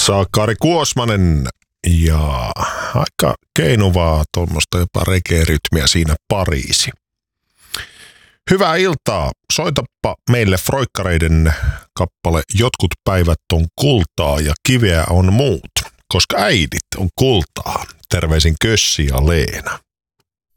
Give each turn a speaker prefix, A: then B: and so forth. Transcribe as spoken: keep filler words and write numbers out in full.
A: Sakari Kuosmanen ja aika keinuvaa tuommoista jopa reggae-rytmiä siinä Pariisi. Hyvää iltaa. Soitappa meille Froikkareiden kappale Jotkut päivät on kultaa ja kiveä on muut, koska äidit on kultaa. Terveisin Kössi ja Leena.